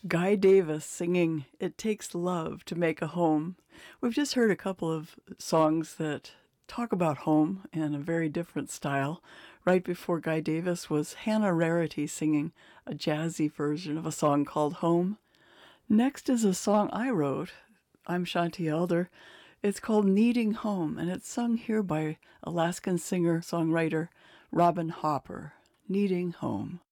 Guy Davis singing It Takes Love to Make a Home. We've just heard a couple of songs that talk about home in a very different style. Right before Guy Davis was Hannah Rarity singing a jazzy version of a song called Home. Next is a song I wrote. I'm Shanti Elder. It's called Needing Home, and it's sung here by Alaskan singer-songwriter Robin Hopper. Needing Home.